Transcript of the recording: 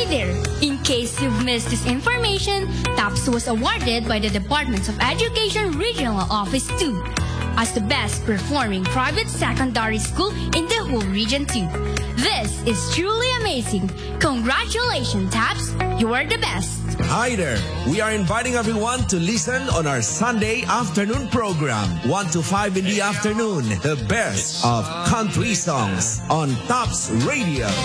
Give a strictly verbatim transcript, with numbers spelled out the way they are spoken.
there! In case you've missed this information, TAPS was awarded by the Department of Education Regional Office two as the best performing private secondary school in the whole region two. This is truly amazing. Congratulations, TAPS! You are the best! Hi there! We are inviting everyone to listen on our Sunday afternoon program, one to five in the afternoon, the best of country songs on TAPS Radio.